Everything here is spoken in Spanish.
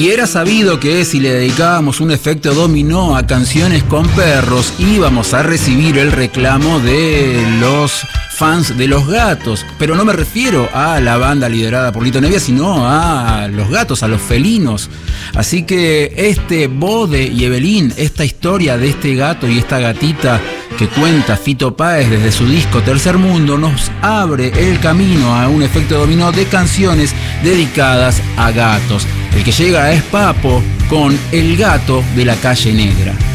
Y era sabido que si le dedicábamos un efecto dominó a canciones con perros, íbamos a recibir el reclamo de los fans de Los Gatos. Pero no me refiero a la banda liderada por Lito Nevia, sino a los gatos, a los felinos. Así que este Bode y Evelyn, esta historia de este gato y esta gatita que cuenta Fito Páez desde su disco Tercer Mundo, nos abre el camino a un efecto dominó de canciones dedicadas a gatos. El que llega es Papo con El Gato de la Calle Negra.